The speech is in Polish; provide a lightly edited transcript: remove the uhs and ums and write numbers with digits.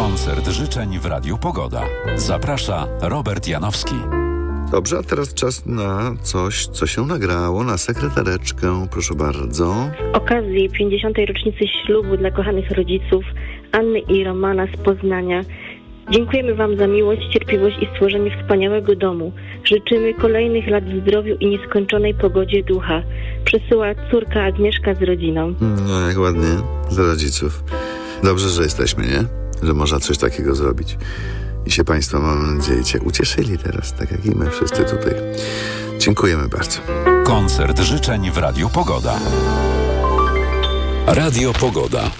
Koncert życzeń w Radiu Pogoda. Zaprasza Robert Janowski. Dobrze, a teraz czas na coś, co się nagrało, na sekretareczkę. Proszę bardzo. Z okazji 50. rocznicy ślubu dla kochanych rodziców Anny i Romana z Poznania dziękujemy Wam za miłość, cierpliwość i stworzenie wspaniałego domu. Życzymy kolejnych lat w zdrowiu i nieskończonej pogodzie ducha. Przesyła córka Agnieszka z rodziną. No, jak ładnie, dla rodziców. Dobrze, że jesteśmy, nie? Że można coś takiego zrobić. I się Państwo, mam nadzieję, ucieszyli teraz, tak jak i my wszyscy tutaj. Dziękujemy bardzo. Koncert życzeń w Radiu Pogoda. Radio Pogoda.